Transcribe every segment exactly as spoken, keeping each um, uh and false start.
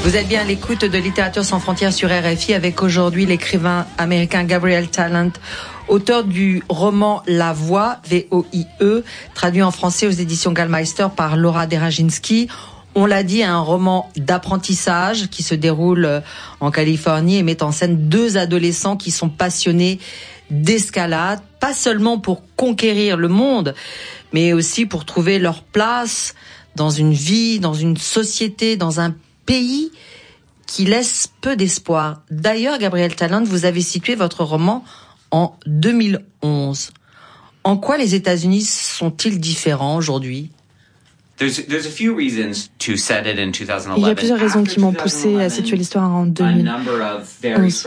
Vous êtes bien à l'écoute de Littérature sans frontières sur R F I avec aujourd'hui l'écrivain américain Gabriel Talent, auteur du roman La Voix, V O I E, traduit en français aux éditions Gallmeister par Laura Deraginski. On l'a dit, un roman d'apprentissage qui se déroule en Californie et met en scène deux adolescents qui sont passionnés d'escalade, pas seulement pour conquérir le monde, mais aussi pour trouver leur place dans une vie, dans une société, dans un pays qui laisse peu d'espoir. D'ailleurs, Gabriel Talent, vous avez situé votre roman en deux mille onze. En quoi les États-Unis sont-ils différents aujourd'hui ? Il y a plusieurs raisons qui m'ont poussé à situer l'histoire en deux mille onze.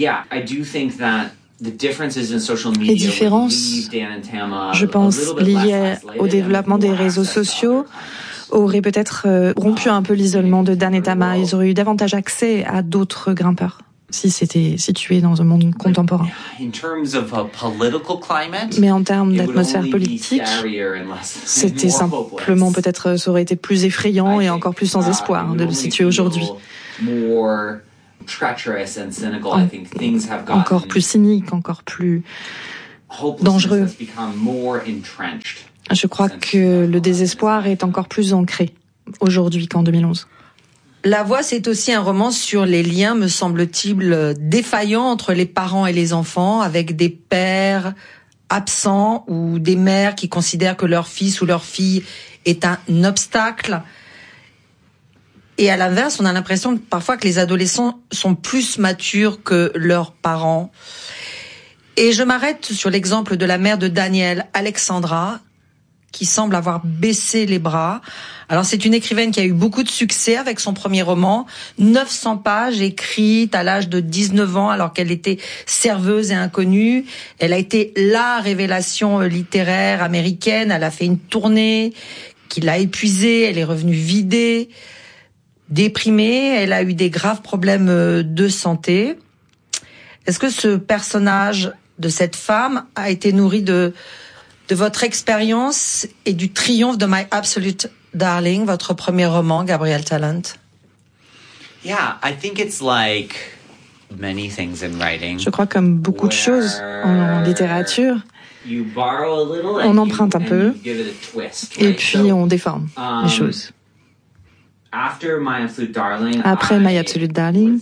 Les différences, je pense, liées au développement des réseaux sociaux, auraient peut-être rompu un peu l'isolement de Dan et Tama. Ils auraient eu davantage accès à d'autres grimpeurs si c'était situé dans un monde contemporain. Mais en termes d'atmosphère politique, c'était simplement peut-être, ça aurait été plus effrayant et encore plus sans espoir de le situer aujourd'hui. En, encore plus cynique, encore plus dangereux. Je crois que le désespoir est encore plus ancré aujourd'hui qu'en deux mille onze. La Voix, c'est aussi un roman sur les liens, me semble-t-il, défaillants entre les parents et les enfants, avec des pères absents ou des mères qui considèrent que leur fils ou leur fille est un obstacle. Et à l'inverse, on a l'impression parfois que les adolescents sont plus matures que leurs parents. Et je m'arrête sur l'exemple de la mère de Daniel, Alexandra, qui semble avoir baissé les bras. Alors c'est une écrivaine qui a eu beaucoup de succès avec son premier roman, neuf cents pages écrites à l'âge de dix-neuf ans alors qu'elle était serveuse et inconnue. Elle a été la révélation littéraire américaine, elle a fait une tournée qui l'a épuisée, elle est revenue vidée, déprimée, elle a eu des graves problèmes de santé. Est-ce que ce personnage de cette femme a été nourri de de votre expérience et du triomphe de My Absolute Darling, votre premier roman, Gabriel Talent? Yeah, I think it's like many things in writing. Je crois comme beaucoup de choses en littérature, on emprunte un peu et puis on déforme les choses. Après My Absolute Darling,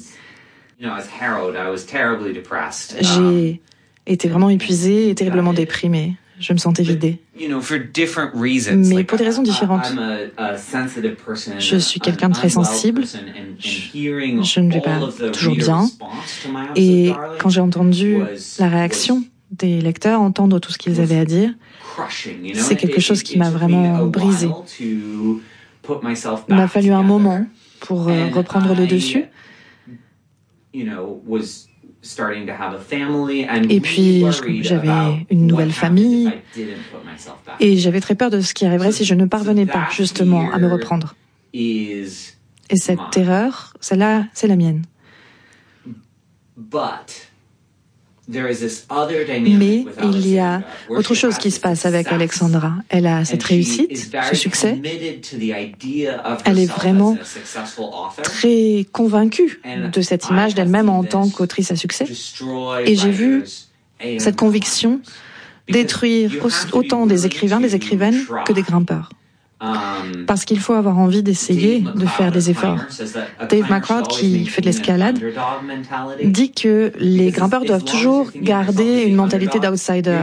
j'ai été vraiment épuisée et terriblement déprimée. Je me sentais vidée. Mais pour des raisons différentes. Je suis quelqu'un de très sensible. Je, je ne vais pas toujours bien. Et quand j'ai entendu la réaction des lecteurs, entendre tout ce qu'ils avaient à dire, c'est quelque chose qui m'a vraiment brisée. Il m'a fallu un moment pour reprendre le dessus. Et puis, j'avais une nouvelle famille et j'avais très peur de ce qui arriverait si je ne parvenais pas, justement, à me reprendre. Et cette terreur, celle-là, c'est la mienne. Mais il y a autre chose qui se passe avec Alexandra. Elle a cette réussite, ce succès. Elle est vraiment très convaincue de cette image d'elle-même en tant qu'autrice à succès. Et j'ai vu cette conviction détruire autant des écrivains, des écrivaines que des grimpeurs. Parce qu'il faut avoir envie d'essayer de faire des efforts. Dave McLeod, qui fait de l'escalade, dit que les grimpeurs doivent toujours garder une mentalité d'outsider.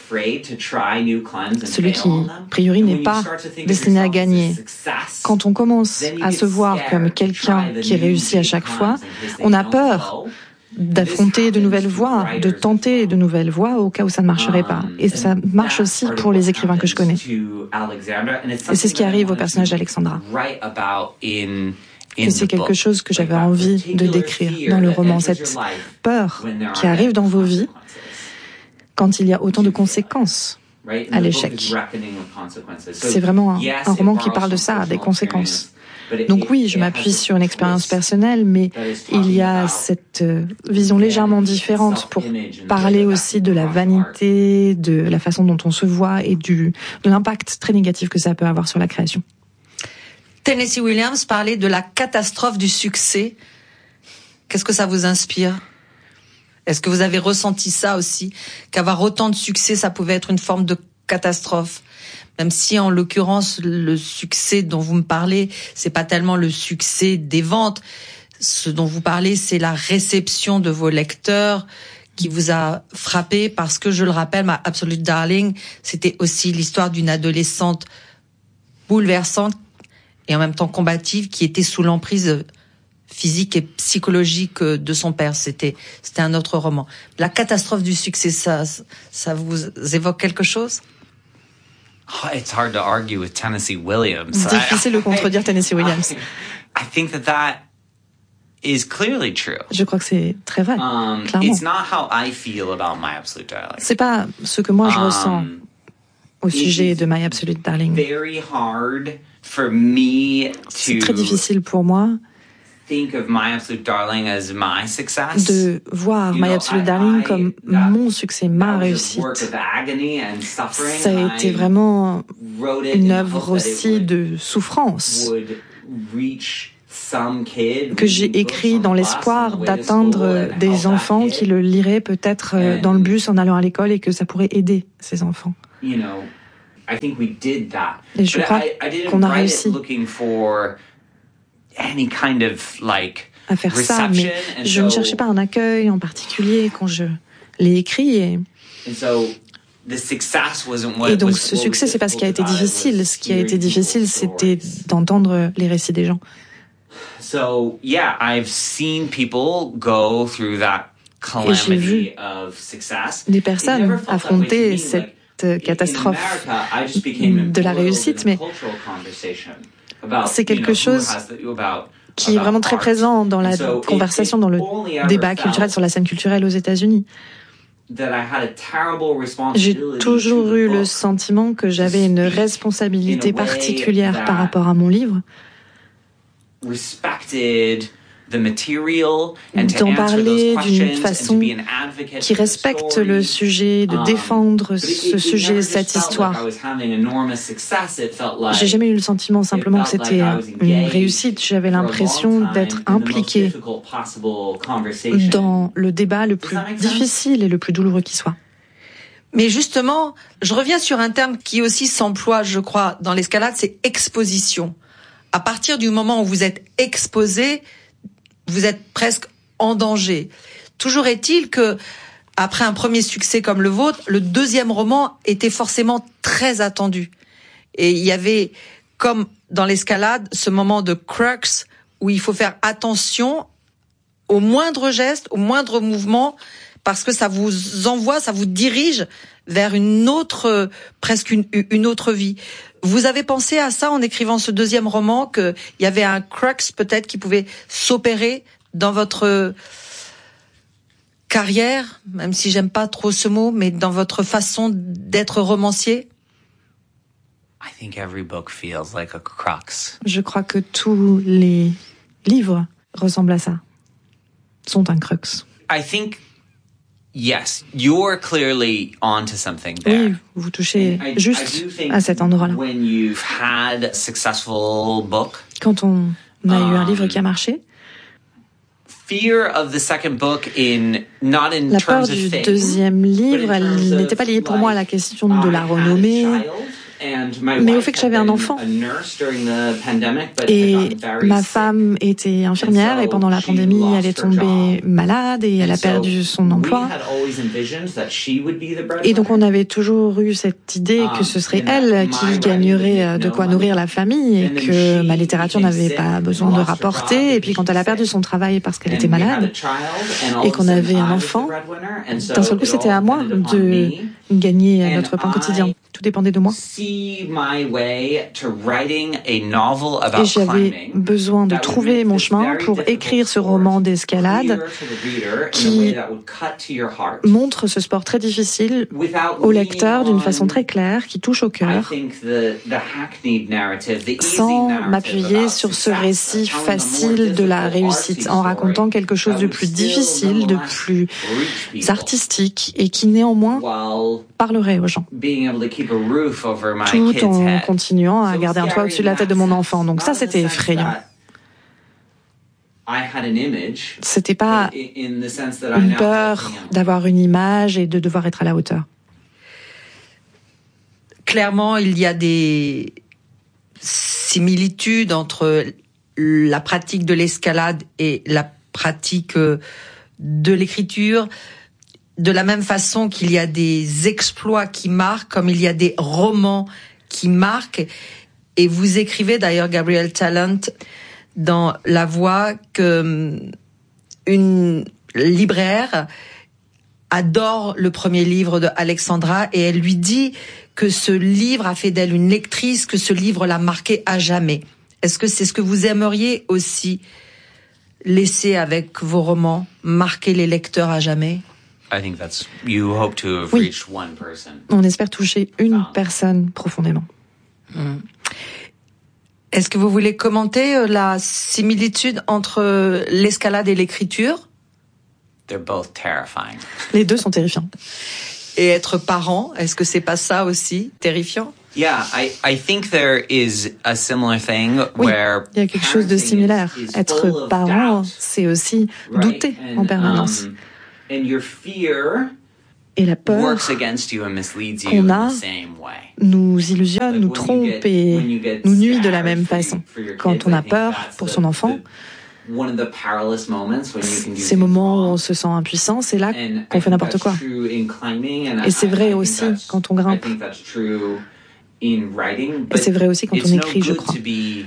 Celui qui, a priori, n'est pas destiné à gagner. Quand on commence à se voir comme quelqu'un qui réussit à chaque fois, on a peur d'affronter de nouvelles voies, de tenter de nouvelles voies au cas où ça ne marcherait pas. Et ça marche aussi pour les écrivains que je connais. Et c'est ce qui arrive au personnage d'Alexandra. Et c'est quelque chose que j'avais envie de décrire dans le roman, cette peur qui arrive dans vos vies quand il y a autant de conséquences à l'échec. C'est vraiment un, un roman qui parle de ça, des conséquences. Donc oui, je m'appuie sur une expérience personnelle, mais il y a cette vision légèrement différente pour parler aussi de la vanité, de la façon dont on se voit et du, de l'impact très négatif que ça peut avoir sur la création. Tennessee Williams parlait de la catastrophe du succès. Qu'est-ce que ça vous inspire? Est-ce que vous avez ressenti ça aussi, qu'avoir autant de succès, ça pouvait être une forme de catastrophe? Même si, en l'occurrence, le succès dont vous me parlez, c'est pas tellement le succès des ventes. Ce dont vous parlez, c'est la réception de vos lecteurs qui vous a frappé, parce que, je le rappelle, ma Absolute Darling, c'était aussi l'histoire d'une adolescente bouleversante et en même temps combative, qui était sous l'emprise physique et psychologique de son père. C'était, c'était un autre roman. La catastrophe du succès, ça, ça vous évoque quelque chose? Oh, it's hard to argue with Tennessee Williams. Difficile de contredire Tennessee Williams. I, I think that that is clearly true. Je crois que c'est très vrai, um, clairement. It's not how I feel about My Absolute Darling. C'est pas ce que moi je um, ressens au sujet de My Absolute Darling. Very hard for me to C'est très difficile pour moi think of My Absolute Darling as my success. de voir You My know, Absolute I- Darling I- comme that- mon succès, ma That was a réussite. work of agony and suffering, Ça a and été I vraiment wrote it une in the œuvre hope that it aussi would- de souffrance would reach some kid que j'ai reading books écrit on dans the bus l'espoir on the way to d'atteindre school and des help that enfants kid. qui le liraient peut-être euh, dans le bus en allant à l'école et que ça pourrait aider ces enfants. You know, I think we did that. Et je But crois I, I didn't qu'on a write réussi it looking for any kind of like à faire ça, mais reception, and je ne so- cherchais pas un accueil en particulier quand je l'ai écrit. Et, and so the success wasn't what et donc was- ce what was succès, c'est pas ce qui a été difficult about it, difficile. was Ce qui a été hearing difficile, people's c'était stories. d'entendre les récits des gens. So yeah, I've seen people go through that j'ai vu calamity of success. des It personnes never felt that way to affronter me, cette like, in catastrophe America, I just became de la embroiled réussite, in a mais cultural conversation about, c'est you know, quelque who chose has the- about- qui est about vraiment très art. présent dans la And so it- conversation, it dans le only ever débat felt culturel sur la scène culturelle aux États-Unis. that I had a terrible J'ai responsibility toujours to the eu le book. sentiment que j'avais une responsabilité particulière par rapport à mon livre, Respected the material and to d'en answer those parler d'une questions and to façon be an advocate qui for the respecte le stories. sujet, de Um, défendre but it- ce it- it sujet, never just cette felt like histoire. I was having enormous success. It felt like J'ai jamais eu le sentiment simplement que it felt c'était like I was une engaged réussite. J'avais for a l'impression long time d'être in the most impliquée difficult possible conversation. dans le débat le plus that make sense? difficile et le plus douloureux qui soit. Mais justement, je reviens sur un terme qui aussi s'emploie, je crois, dans l'escalade, c'est exposition. À partir du moment où vous êtes exposé, vous êtes presque en danger. Toujours est-il que, après un premier succès comme le vôtre, le deuxième roman était forcément très attendu. Et il y avait, comme dans l'escalade, ce moment de crux où il faut faire attention au moindre geste, au moindre mouvement, parce que ça vous envoie, ça vous dirige vers une autre, presque une, une autre vie. Vous avez pensé à ça en écrivant ce deuxième roman, qu'il y avait un crux peut-être qui pouvait s'opérer dans votre carrière, même si j'aime pas trop ce mot, mais dans votre façon d'être romancier? I think every book feels like a crux. Je crois que tous les livres ressemblent à ça, sont un crux. I think, yes, you're clearly onto something there. Oui, vous touchez I- I juste do think à cet endroit-là. when you've had a successful book, Quand on a eu un livre qui a marché, fear of the second book in not in la peur terms of du things, deuxième but in livre, terms elle of, n'était pas liée pour moi à la like, question de la I had a renommée, child, and my mais au wife fait que had j'avais un been enfant. a nurse during the pandemic, but had Et gotten very ma sick. femme était infirmière And so et pendant la she pandémie, lost elle est her tombée job. malade et elle a And so perdu son emploi. we had always envisioned that she would be the Et donc on breadwinner. avait toujours eu cette idée que ce serait elle qui gagnerait de quoi nourrir la famille et que ma littérature n'avait pas besoin de rapporter. Et puis quand elle a perdu son travail parce qu'elle était malade et qu'on avait un enfant, d'un seul coup c'était à moi de gagner notre pain quotidien. Tout dépendait de moi. See my way to writing a novel about Et j'avais climbing besoin de that would trouver make mon this chemin very pour difficult écrire ce sport roman d'escalade clear to the reader in a qui way that would cut to your heart. montre ce sport très difficile Without au lecteur d'une leaning façon on, très claire, qui touche au I cœur, think, the, the hackneyed narrative, the easy sans narrative m'appuyer about sur ce success, récit telling a more facile de la difficult réussite, artsy en racontant story quelque chose that de would plus still difficile, de nonetheless plus reach people artistique, et qui néanmoins while parlerai aux gens, tout en continuant à garder un toit au-dessus de la tête de mon enfant. Donc ça, c'était effrayant. C'était pas une peur d'avoir une image et de devoir être à la hauteur. Clairement, il y a des similitudes entre la pratique de l'escalade et la pratique de l'écriture, de la même façon qu'il y a des exploits qui marquent, comme il y a des romans qui marquent. Et vous écrivez d'ailleurs, Gabrielle Talent, dans La Voix, que une libraire adore le premier livre de Alexandra et elle lui dit que ce livre a fait d'elle une lectrice, que ce livre l'a marquée à jamais. Est-ce que c'est ce que vous aimeriez aussi laisser avec vos romans, marquer les lecteurs à jamais? I think that's, you hope to have oui. reached one person. On espère toucher une personne profondément. Mmh. Est-ce que vous voulez commenter la similitude entre l'escalade et l'écriture? They're both terrifying. Les deux sont terrifiants. Et être parent, est-ce que c'est pas ça aussi, terrifiant? Yeah, I, I think there is a similar thing oui, where il y a quelque chose de similaire. Être parent, c'est aussi douter right? en permanence. Um, and your fear et la peur qu'on a nous illusionne, nous trompe et nous nuit de la même façon. Quand on a peur pour son enfant, ces moments où on se sent impuissant, c'est là qu'on fait n'importe quoi. Et c'est vrai aussi quand on grimpe. Et c'est vrai aussi quand on écrit, je crois.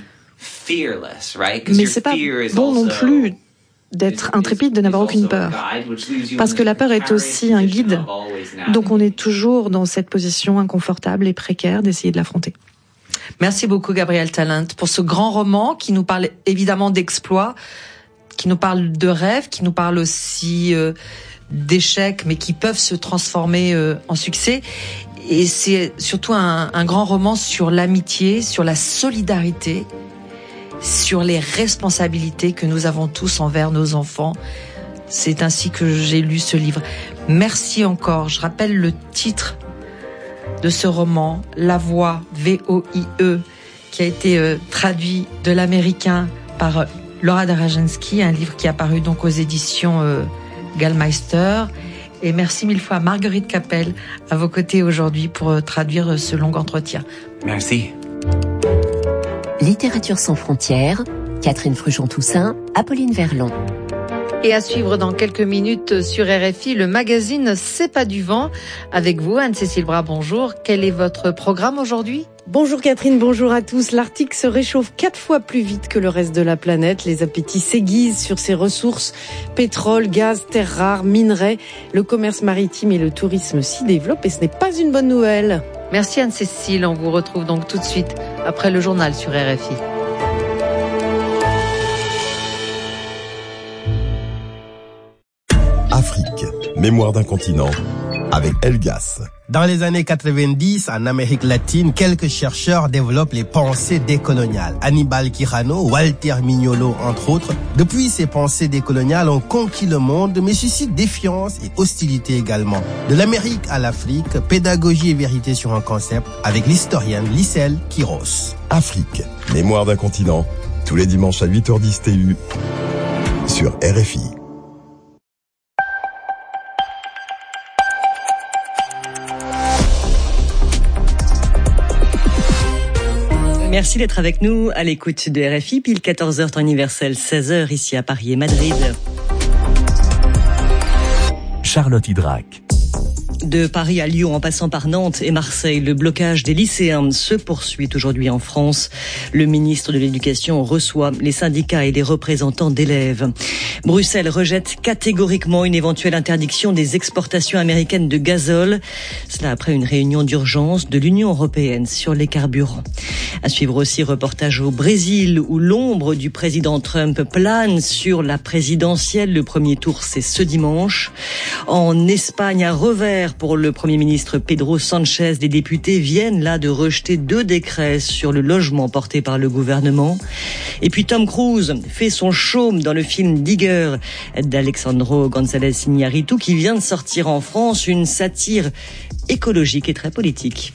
Mais c'est pas bon non plus d'être intrépide, de n'avoir aucune peur. Parce que la peur est aussi un guide. Donc on est toujours dans cette position inconfortable et précaire d'essayer de l'affronter. Merci beaucoup, Gabrielle Talent, pour ce grand roman qui nous parle évidemment d'exploits, qui nous parle de rêves, qui nous parle aussi euh, d'échecs, mais qui peuvent se transformer euh, en succès. Et c'est surtout un, un grand roman sur l'amitié, sur la solidarité, sur les responsabilités que nous avons tous envers nos enfants. C'est ainsi que j'ai lu ce livre. Merci encore. Je rappelle le titre de ce roman, La Voix, V O I E, qui a été euh, traduit de l'américain par euh, Laura Darajanski, un livre qui est apparu donc aux éditions euh, Gallmeister. Et merci mille fois à Marguerite Capel, à vos côtés aujourd'hui pour euh, traduire euh, ce long entretien. Merci. Littérature sans frontières, Catherine Frujon-Toussaint, Apolline Verlon. Et à suivre dans quelques minutes sur R F I, le magazine C'est pas du vent. Avec vous, Anne-Cécile Bras, bonjour. Quel est votre programme aujourd'hui ? Bonjour Catherine, bonjour à tous. L'Arctique se réchauffe quatre fois plus vite que le reste de la planète. Les appétits s'aiguisent sur ses ressources, pétrole, gaz, terres rares, minerais. Le commerce maritime et le tourisme s'y développent et ce n'est pas une bonne nouvelle. Merci Anne-Cécile, on vous retrouve donc tout de suite après le journal sur R F I. Afrique, mémoire d'un continent, avec Elgas. Dans les années quatre-vingt-dix, en Amérique latine, quelques chercheurs développent les pensées décoloniales. Aníbal Quijano, Walter Mignolo, entre autres. Depuis, ces pensées décoloniales ont conquis le monde, mais suscitent défiance et hostilité également. De l'Amérique à l'Afrique, pédagogie et vérité sur un concept, avec l'historienne Lisselle Quiros. Afrique, mémoire d'un continent, tous les dimanches à huit heures dix T U, sur R F I. Merci d'être avec nous à l'écoute de R F I, pile quatorze heures temps universel, seize heures ici à Paris et Madrid. Charlotte Hydrac. De Paris à Lyon, en passant par Nantes et Marseille, le blocage des lycéens se poursuit aujourd'hui en France. Le ministre de l'Éducation reçoit les syndicats et les représentants d'élèves. Bruxelles rejette catégoriquement une éventuelle interdiction des exportations américaines de gazole. Cela après une réunion d'urgence de l'Union européenne sur les carburants. À suivre aussi, reportage au Brésil où l'ombre du président Trump plane sur la présidentielle. Le premier tour, c'est ce dimanche. En Espagne, à revers pour le Premier ministre Pedro Sanchez, des députés viennent là de rejeter deux décrets sur le logement portés par le gouvernement. Et puis Tom Cruise fait son show dans le film Digger d'Alexandro González Iñárritu qui vient de sortir en France, une satire écologique et très politique.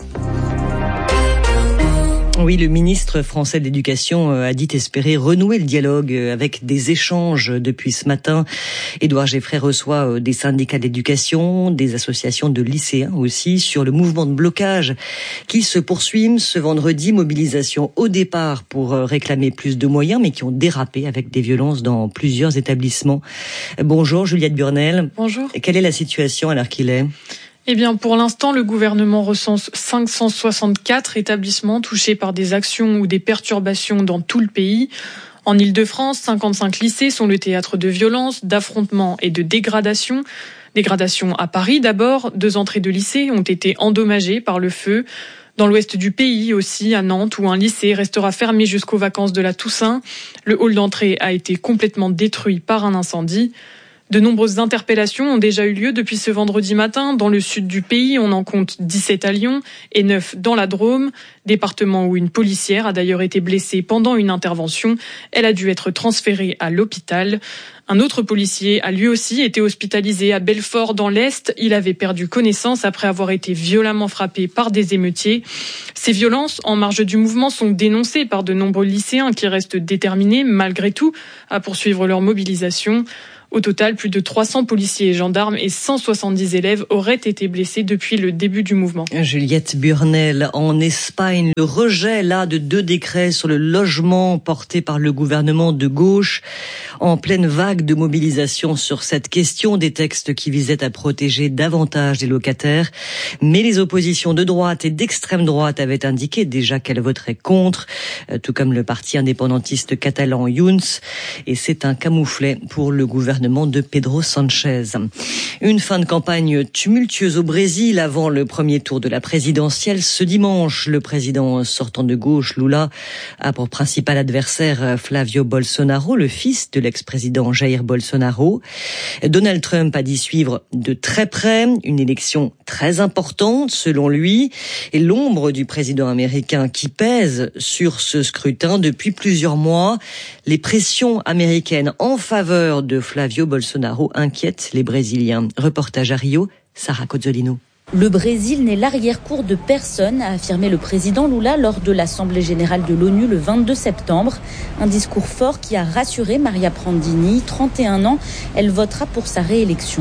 Oui, le ministre français de l'Éducation a dit espérer renouer le dialogue avec des échanges depuis ce matin. Édouard Geffray reçoit des syndicats d'éducation, des associations de lycéens aussi, sur le mouvement de blocage qui se poursuit ce vendredi. Mobilisation au départ pour réclamer plus de moyens, mais qui ont dérapé avec des violences dans plusieurs établissements. Bonjour Juliette Burnel. Bonjour. Quelle est la situation à l'heure qu'il est ? Eh bien, pour l'instant, le gouvernement recense cinq cent soixante-quatre établissements touchés par des actions ou des perturbations dans tout le pays. En Île-de-France, cinquante-cinq lycées sont le théâtre de violences, d'affrontements et de dégradations. Dégradation à Paris d'abord. Deux entrées de lycées ont été endommagées par le feu. Dans l'ouest du pays aussi, à Nantes, où un lycée restera fermé jusqu'aux vacances de la Toussaint. Le hall d'entrée a été complètement détruit par un incendie. De nombreuses interpellations ont déjà eu lieu depuis ce vendredi matin. Dans le sud du pays, on en compte dix-sept à Lyon et neuf dans la Drôme, département où une policière a d'ailleurs été blessée pendant une intervention. Elle a dû être transférée à l'hôpital. Un autre policier a lui aussi été hospitalisé à Belfort dans l'Est. Il avait perdu connaissance après avoir été violemment frappé par des émeutiers. Ces violences en marge du mouvement sont dénoncées par de nombreux lycéens qui restent déterminés malgré tout à poursuivre leur mobilisation. Au total, plus de trois cents policiers et gendarmes et cent soixante-dix élèves auraient été blessés depuis le début du mouvement. Juliette Burnel, en Espagne, le rejet là de deux décrets sur le logement portés par le gouvernement de gauche, en pleine vague de mobilisation sur cette question, des textes qui visaient à protéger davantage les locataires. Mais les oppositions de droite et d'extrême droite avaient indiqué déjà qu'elles voteraient contre, tout comme le parti indépendantiste catalan Junts. Et c'est un camouflet pour le gouvernement de Pedro Sanchez. Une fin de campagne tumultueuse au Brésil avant le premier tour de la présidentielle. Ce dimanche, le président sortant de gauche, Lula, a pour principal adversaire Flavio Bolsonaro, le fils de l'ex-président Jair Bolsonaro. Donald Trump a dit suivre de très près une élection très importante, selon lui, et l'ombre du président américain qui pèse sur ce scrutin depuis plusieurs mois. Les pressions américaines en faveur de Flavio Bolsonaro inquiètent les Brésiliens. Reportage à Rio, Sarah Cozzolino. Le Brésil n'est l'arrière-cour de personne, a affirmé le président Lula lors de l'Assemblée générale de l'ONU le vingt-deux septembre. Un discours fort qui a rassuré Maria Prandini, trente et un ans. Elle votera pour sa réélection.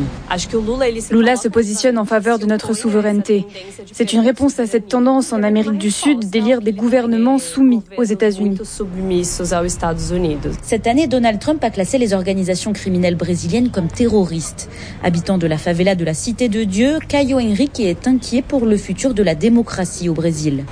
Lula se positionne en faveur de notre souveraineté. C'est une réponse à cette tendance en Amérique du Sud d'élire des gouvernements soumis aux États-Unis. Cette année, Donald Trump a classé les organisations criminelles brésiliennes comme terroristes. Habitant de la favela de la Cité de Dieu, Caio Henrique est inquiet pour le futur de la démocratie au Brésil.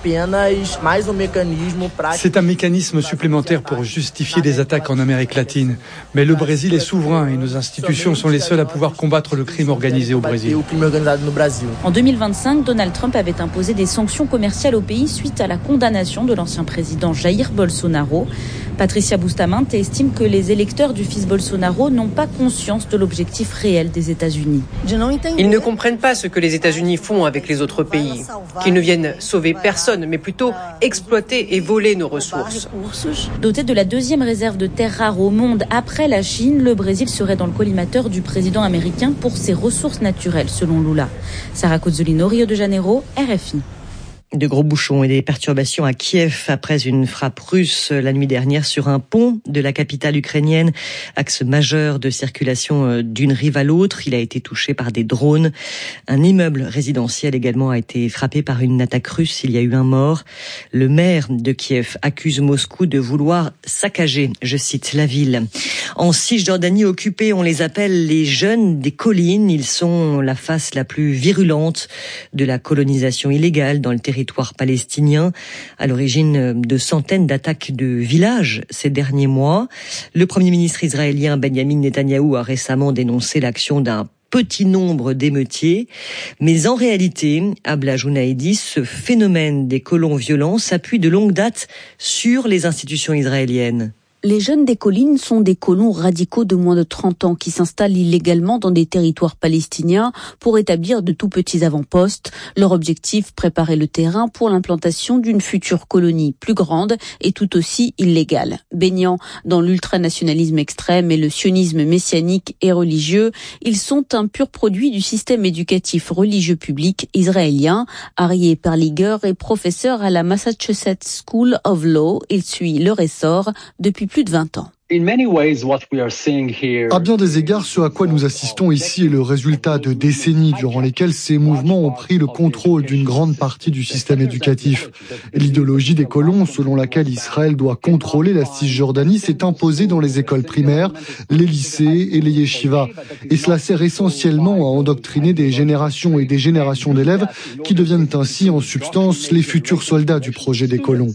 C'est un mécanisme supplémentaire pour justifier des attaques en Amérique latine. Mais le Brésil est souverain et nos institutions sont les seules à pouvoir combattre le crime organisé au Brésil. En deux mille vingt-cinq, Donald Trump avait imposé des sanctions commerciales au pays suite à la condamnation de l'ancien président Jair Bolsonaro. Patricia Bustamante estime que les électeurs du fils Bolsonaro n'ont pas conscience de l'objectif réel des États-Unis. Ils ne comprennent pas ce que les États-Unis font avec les autres pays, qu'ils ne viennent sauver personne, mais plutôt exploiter et voler nos ressources. Doté de la deuxième réserve de terres rares au monde après la Chine, le Brésil serait dans le collimateur du président américain pour ses ressources naturelles, selon Lula. Sarah Cozzolino, Rio de Janeiro, R F I. De gros bouchons et des perturbations à Kiev après une frappe russe la nuit dernière sur un pont de la capitale ukrainienne, axe majeur de circulation d'une rive à l'autre. Il a été touché par des drones. Un immeuble résidentiel également a été frappé par une attaque russe. Il y a eu un mort. Le maire de Kiev accuse Moscou de vouloir saccager, je cite, la ville. En Cisjordanie occupée, on les appelle les jeunes des collines. Ils sont la face la plus virulente de la colonisation illégale dans le territoire palestinien, à l'origine de centaines d'attaques de villages ces derniers mois. Le Premier ministre israélien Benjamin Netanyahou a récemment dénoncé l'action d'un petit nombre d'émeutiers. Mais en réalité, Abla Jounaidi, ce phénomène des colons violents s'appuie de longue date sur les institutions israéliennes. Les jeunes des collines sont des colons radicaux de moins de trente ans qui s'installent illégalement dans des territoires palestiniens pour établir de tout petits avant-postes. Leur objectif, préparer le terrain pour l'implantation d'une future colonie plus grande et tout aussi illégale. Baignant dans l'ultranationalisme extrême et le sionisme messianique et religieux, ils sont un pur produit du système éducatif religieux public israélien. Aryeh Perliger est professeur à la Massachusetts School of Law. Il suit leur essor depuis plus de vingt ans. À bien des égards, ce à quoi nous assistons ici est le résultat de décennies durant lesquelles ces mouvements ont pris le contrôle d'une grande partie du système éducatif. Et l'idéologie des colons, selon laquelle Israël doit contrôler la Cisjordanie, s'est imposée dans les écoles primaires, les lycées et les yeshivas. Et cela sert essentiellement à endoctriner des générations et des générations d'élèves qui deviennent ainsi en substance les futurs soldats du projet des colons.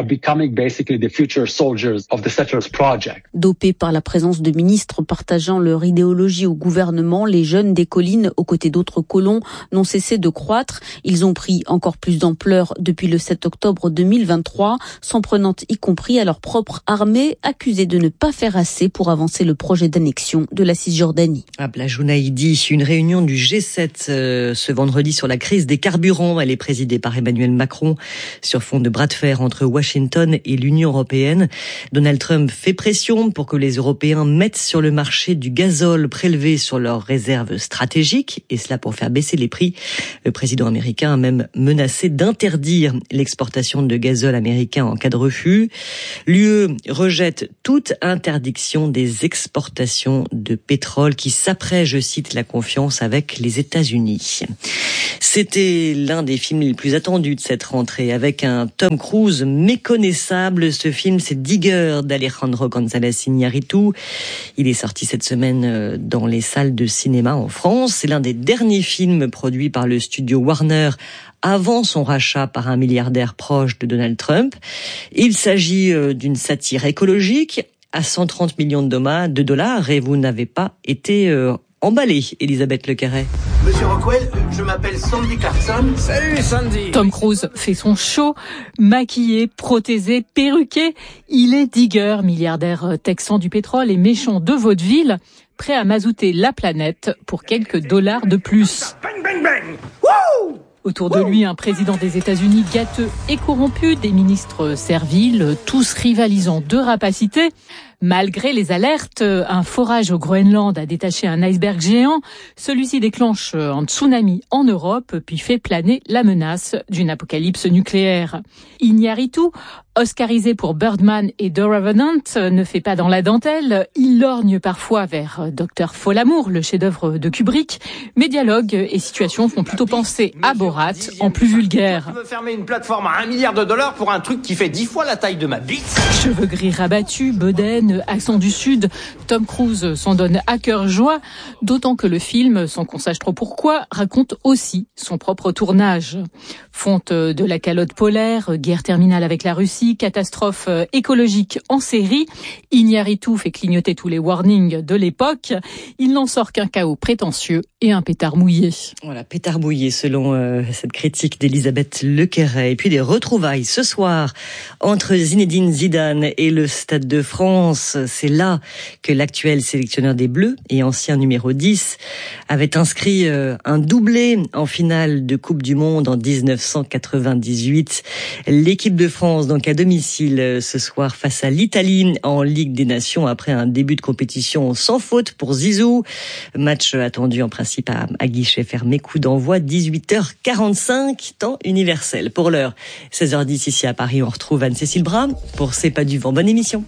Dopés par la présence de ministres partageant leur idéologie au gouvernement, les jeunes des collines, aux côtés d'autres colons, n'ont cessé de croître. Ils ont pris encore plus d'ampleur depuis le sept octobre deux mille vingt-trois, s'en prenant y compris à leur propre armée, accusée de ne pas faire assez pour avancer le projet d'annexion de la Cisjordanie. À Blajounaïdi, une réunion du G sept euh, ce vendredi sur la crise des carburants. Elle est présidée par Emmanuel Macron sur fond de bras de fer entre Washington et l'Union européenne. Donald Trump fait pression pour que les Européens mettent sur le marché du gazole prélevé sur leurs réserves stratégiques, et cela pour faire baisser les prix. Le président américain a même menacé d'interdire l'exportation de gazole américain en cas de refus. L'U E rejette toute interdiction des exportations de pétrole qui s'apprête, je cite, la confiance avec les États-Unis. C'était l'un des films les plus attendus de cette rentrée, avec un Tom Cruise méconnaissable. Ce film, c'est Digger d'Alejandro González Iñárritu. Il est sorti cette semaine dans les salles de cinéma en France. C'est l'un des derniers films produits par le studio Warner avant son rachat par un milliardaire proche de Donald Trump. Il s'agit d'une satire écologique à cent trente millions de dollars et vous n'avez pas été euh, emballé, Elisabeth Lecarret. Monsieur Rockwell, je m'appelle Sandy Clarkson. Salut Sandy. Tom Cruise fait son show, maquillé, prothésé, perruqué. Il est Digger, milliardaire texan du pétrole et méchant de vaudeville, prêt à mazouter la planète pour quelques dollars de plus. Bang, bang, bang. Wouh! Autour de lui, un président des États-Unis gâteux et corrompu, des ministres serviles, tous rivalisant de rapacité. Malgré les alertes, un forage au Groenland a détaché un iceberg géant. Celui-ci déclenche un tsunami en Europe, puis fait planer la menace d'une apocalypse nucléaire. Iñárritu, oscarisé pour Birdman et The Revenant, ne fait pas dans la dentelle. Il lorgne parfois vers Docteur Folamour, le chef-d'œuvre de Kubrick. Mais dialogues et situations font plutôt penser à Borat, en plus vulgaire. Tu veux fermer une plateforme à un milliard de dollars pour un truc qui fait dix fois la taille de ma bite? Cheveux gris rabattus, bedaine, accent du Sud, Tom Cruise s'en donne à cœur joie, d'autant que le film, sans qu'on sache trop pourquoi, raconte aussi son propre tournage. Fonte de la calotte polaire, guerre terminale avec la Russie, catastrophe écologique en série, Iñárritu fait clignoter tous les warnings de l'époque. Il n'en sort qu'un chaos prétentieux et un pétard mouillé. Voilà, pétard mouillé selon euh, cette critique d'Elisabeth Lecarret. Et puis des retrouvailles ce soir entre Zinedine Zidane et le Stade de France. C'est là que l'actuel sélectionneur des Bleus et ancien numéro dix avait inscrit euh, un doublé en finale de Coupe du Monde en dix-neuf cent quatre-vingt-dix-huit. L'équipe de France donc à domicile euh, ce soir face à l'Italie en Ligue des Nations après un début de compétition sans faute pour Zizou. Match attendu en principe à, à guichet fermé, coup d'envoi dix-huit heures quarante-cinq, temps universel. Pour l'heure, seize heures dix ici à Paris, on retrouve Anne-Cécile Bras pour C'est pas du vent. Bonne émission.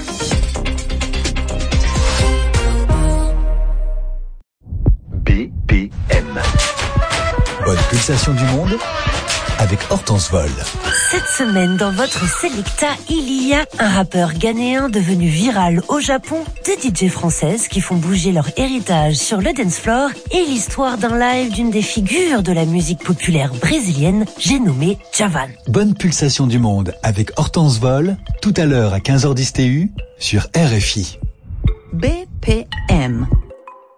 B P M. Bonne pulsation du monde avec Hortense Vol. Cette semaine, dans votre Selecta, il y a un rappeur ghanéen devenu viral au Japon, des D J françaises qui font bouger leur héritage sur le dance floor et l'histoire d'un live d'une des figures de la musique populaire brésilienne, j'ai nommé Djavan. Bonne pulsation du monde avec Hortense Vol, tout à l'heure à quinze heures dix T U sur R F I. B P M.